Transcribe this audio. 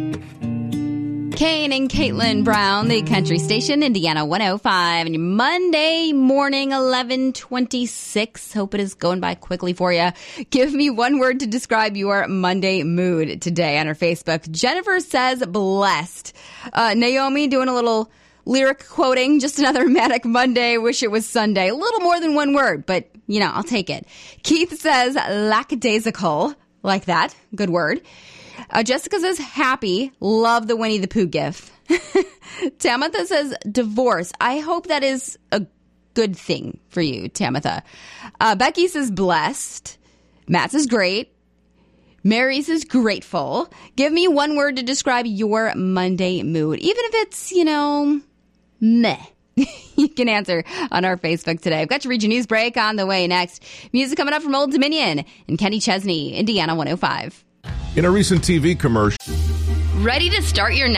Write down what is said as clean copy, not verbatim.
Kane and Caitlin Brown, the country station, Indiana 105. And your Monday morning, 11:26. Hope it is going by quickly for you. Give me one word to describe your Monday mood today on our Facebook. Jennifer says blessed. Naomi doing a little lyric quoting. Just another manic Monday. Wish it was Sunday. A little more than one word, but, I'll take it. Keith says lackadaisical. Like that. Good word. Jessica says happy. Love the Winnie the Pooh gif. Tamitha says divorce. I hope that is a good thing for you, Tamitha. Becky says blessed. Matt says great. Mary says grateful. Give me one word to describe your Monday mood. Even if it's, meh. You can answer on our Facebook today. I've got your region news break on the way next. Music coming up from Old Dominion and Kenny Chesney, Indiana 105. In a recent TV commercial. Ready to start your